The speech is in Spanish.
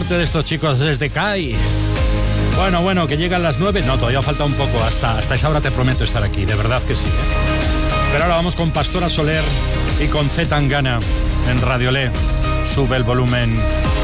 parte de estos chicos desde CAI. Bueno, que llegan las 9. No, todavía falta un poco. Hasta esa hora te prometo estar aquí, de verdad que sí, ¿eh? Pero ahora vamos con Pastora Soler y con C. Tangana en Radio Le. Sube el volumen.